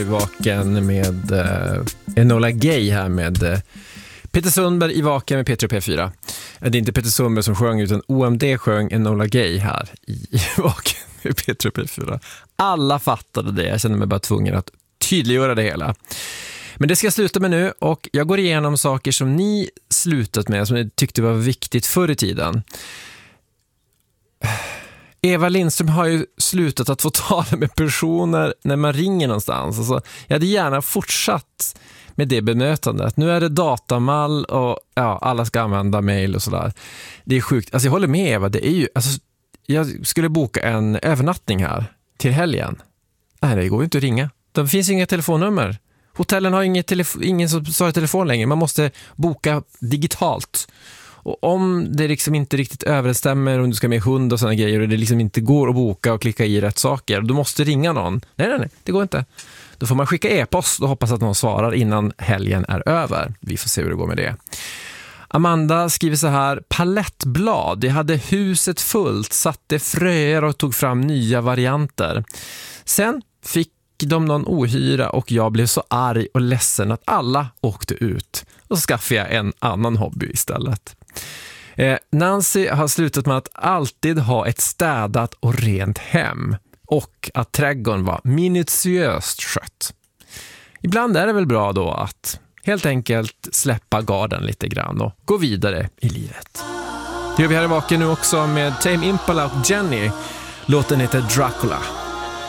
Vaken med Enola Gay här med Peter Sundberg i Vaken med Peter och P4. Det är inte Peter Sundberg som sjöng utan OMD sjöng Enola Gay här i Vaken med Peter och P4. Alla fattade det, jag känner mig bara tvungen att tydliggöra det hela. Men det ska jag sluta med nu och jag går igenom saker som ni slutat med som ni tyckte var viktigt förr i tiden. Eva Lindström har ju slutat att få tala med personer när man ringer någonstans. Alltså, jag hade gärna fortsatt med det bemötandet. Nu är det datamall och ja, alla ska använda mejl och sådär. Det är sjukt. Alltså jag håller med Eva. Det är ju, alltså, jag skulle boka en övernattning här till helgen. Nej, det går ju inte att ringa. Det finns inga telefonnummer. Hotellen har ingen som svarar telefon längre. Man måste boka digitalt. Och om det liksom inte riktigt överensstämmer, om du ska med hund och sådana grejer och det liksom inte går att boka och klicka i rätt saker, du måste ringa någon. Nej, det går inte. Då får man skicka e-post och hoppas att någon svarar innan helgen är över. Vi får se hur det går med det. Amanda skriver så här: palettblad. Jag hade huset fullt, satte fröer och tog fram nya varianter. Sen fick de någon ohyra och jag blev så arg och ledsen att alla åkte ut. Och så skaffade jag en annan hobby istället. Nancy har slutat med att alltid ha ett städat och rent hem. Och att trädgården var minutiöst skött. Ibland är det väl bra då att helt enkelt släppa garden lite grann och gå vidare i livet. Det gör vi här i Vaken nu också med Tame Impala och Jenny. Låten heter Dracula.